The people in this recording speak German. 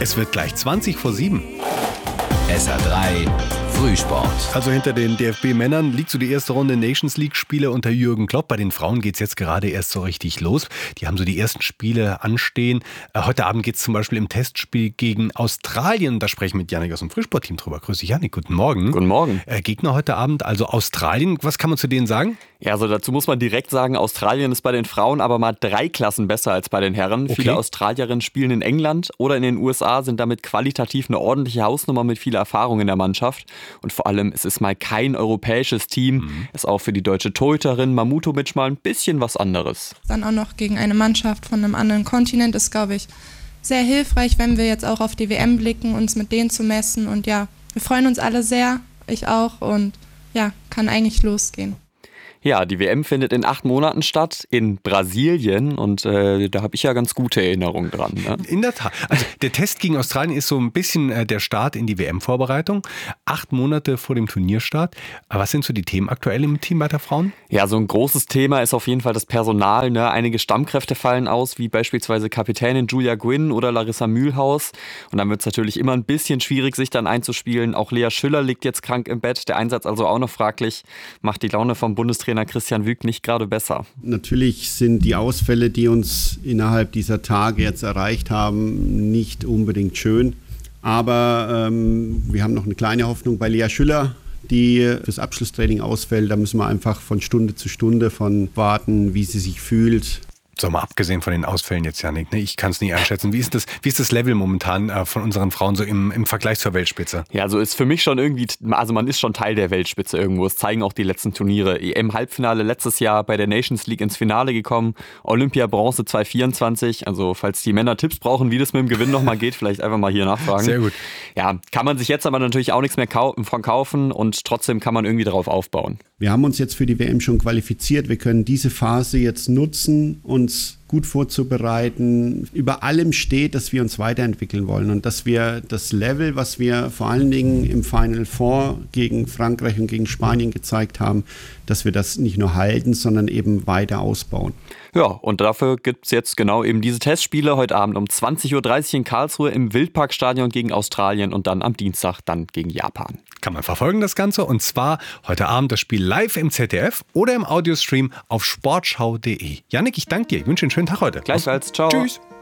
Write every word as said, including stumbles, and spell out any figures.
Es wird gleich zwanzig vor sieben. S R drei Frühsport. Also hinter den D F B-Männern liegt so die erste Runde Nations League-Spiele unter Jürgen Klopp. Bei den Frauen geht es jetzt gerade erst so richtig los. Die haben so die ersten Spiele anstehen. Äh, heute Abend geht es zum Beispiel im Testspiel gegen Australien. Da sprechen wir mit Janik aus dem Frühsportteam drüber. Grüß dich, Janik. Guten Morgen. Guten Morgen. Äh, Gegner heute Abend, also Australien. Was kann man zu denen sagen? Ja, also dazu muss man direkt sagen, Australien ist bei den Frauen aber mal drei Klassen besser als bei den Herren. Okay. Viele Australierinnen spielen in England oder in den U S A, sind damit qualitativ eine ordentliche Hausnummer mit viel Erfahrung in der Mannschaft. Und vor allem, es ist mal kein europäisches Team. Mhm. Ist auch für die deutsche Torhüterin Mamutovic mal ein bisschen was anderes. Dann auch noch gegen eine Mannschaft von einem anderen Kontinent ist, glaube ich, sehr hilfreich, wenn wir jetzt auch auf die W M blicken, uns mit denen zu messen. Und ja, wir freuen uns alle sehr, ich auch. Und ja, kann eigentlich losgehen. Ja, die W M findet in acht Monaten statt in Brasilien und äh, da habe ich ja ganz gute Erinnerungen dran. Ne? In der Tat. Also der Test gegen Australien ist so ein bisschen äh, der Start in die W M-Vorbereitung. Acht Monate vor dem Turnierstart. Aber was sind so die Themen aktuell im Team bei der Frauen? Ja, so ein großes Thema ist auf jeden Fall das Personal. Ne? Einige Stammkräfte fallen aus, wie beispielsweise Kapitänin Julia Gwynn oder Larissa Mühlhaus. Und dann wird es natürlich immer ein bisschen schwierig, sich dann einzuspielen. Auch Lea Schüller liegt jetzt krank im Bett. Der Einsatz also auch noch fraglich. Macht die Laune vom Bundestrainer Christian Wück nicht gerade besser. Natürlich sind die Ausfälle, die uns innerhalb dieser Tage jetzt erreicht haben, nicht unbedingt schön. Aber ähm, wir haben noch eine kleine Hoffnung bei Lea Schüller, die fürs Abschlusstraining ausfällt. Da müssen wir einfach von Stunde zu Stunde von warten, wie sie sich fühlt. So, mal abgesehen von den Ausfällen jetzt, Janik, ne? Ich kann es nicht einschätzen. Wie ist das, wie ist das Level momentan äh, von unseren Frauen so im, im Vergleich zur Weltspitze? Ja, also ist für mich schon irgendwie, also man ist schon Teil der Weltspitze irgendwo. Das zeigen auch die letzten Turniere. E M-Halbfinale letztes Jahr bei der Nations League ins Finale gekommen. Olympia Bronze zwanzig vierundzwanzig. Also falls die Männer Tipps brauchen, wie das mit dem Gewinn nochmal geht, vielleicht einfach mal hier nachfragen. Sehr gut. Ja, kann man sich jetzt aber natürlich auch nichts mehr kau- von kaufen und trotzdem kann man irgendwie darauf aufbauen. Wir haben uns jetzt für die W M schon qualifiziert. Wir können diese Phase jetzt nutzen, uns gut vorzubereiten. Über allem steht, dass wir uns weiterentwickeln wollen und dass wir das Level, was wir vor allen Dingen im Final Four gegen Frankreich und gegen Spanien gezeigt haben, dass wir das nicht nur halten, sondern eben weiter ausbauen. Ja, und dafür gibt es jetzt genau eben diese Testspiele heute Abend um zwanzig Uhr dreißig in Karlsruhe im Wildparkstadion gegen Australien und dann am Dienstag dann gegen Japan. Kann man verfolgen, das Ganze. Und zwar heute Abend das Spiel live im Z D F oder im Audiostream auf sportschau punkt de. Janik, ich danke dir. Ich wünsche einen schönen Tag heute. Gleichfalls. Ciao. Tschüss.